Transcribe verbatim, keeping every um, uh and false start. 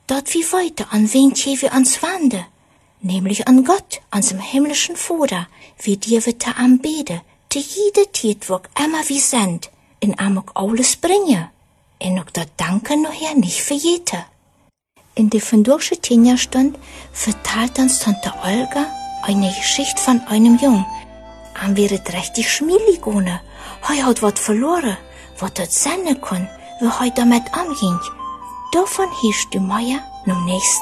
dort wie weiter an wen wir ans wende, nämlich an Gott, ansem himmlischen Vater, wie dir wir te anbede, te jede Tietwurk immer wie send, in amok alles bringe, en ook dat danken noch ja nicht für jete. In der Fundurche Tinja-Stund verteilt uns Tante Olga eine Geschichte von einem Jungen. An wäret richtig schmielig ohne. Hei hat wat verloren, wat dat sende kann, wie hei damit anging. Davon hieß du Meier, nom nächsten